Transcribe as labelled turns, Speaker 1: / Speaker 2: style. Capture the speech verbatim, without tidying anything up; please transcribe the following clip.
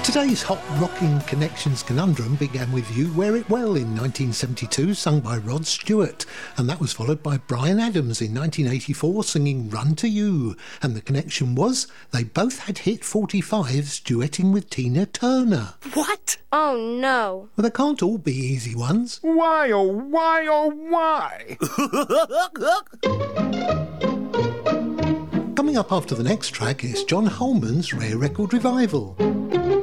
Speaker 1: Today's hot rocking Connections conundrum began with You Wear It Well in nineteen seventy-two, sung by Rod Stewart, and that was followed by Bryan Adams in nineteen eighty-four singing Run to You, and the connection was they both had hit forty-fives duetting with Tina Turner.
Speaker 2: What?
Speaker 3: Oh no.
Speaker 1: Well, they can't all be easy ones.
Speaker 4: Why, oh, why, oh, why?
Speaker 1: Coming up after the next track is John Holman's Rare Record Revival.